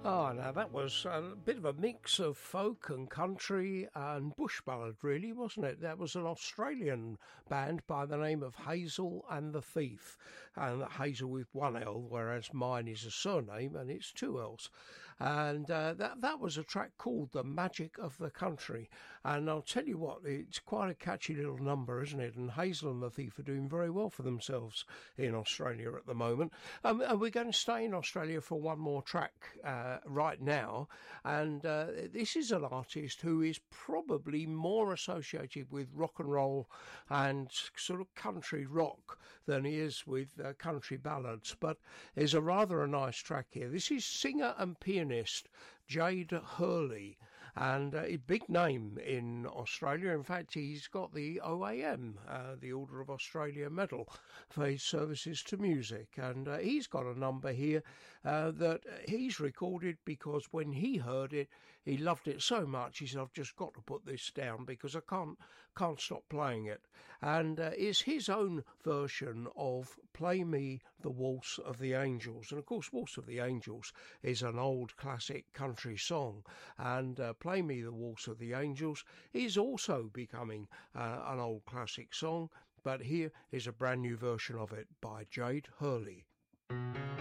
Oh, now that was a bit of a mix of folk and country and bush ballad, really, wasn't it? That was an Australian band by the name of Hazel and the Thief. And Hazel with one L, whereas mine is a surname and it's two L's. And that was a track called The Magic of the Country. And I'll tell you what, it's quite a catchy little number, isn't it? And Hazel and the Thief are doing very well for themselves in Australia at the moment. And we're going to stay in Australia for one more track right now, and this is an artist who is probably more associated with rock and roll and sort of country rock than he is with country ballads, but there's a nice track here. This is singer and pianist Jade Hurley, and a big name in Australia. In fact, he's got the OAM, the Order of Australia Medal, for his services to music, and he's got a number here that he's recorded because when he heard it, he loved it so much, he said, I've just got to put this down because I can't stop playing it. And it's his own version of Play Me the Waltz of the Angels. And of course, Waltz of the Angels is an old classic country song, and Play Me the Waltz of the Angels is also becoming an old classic song, but here is a brand new version of it by Jade Hurley.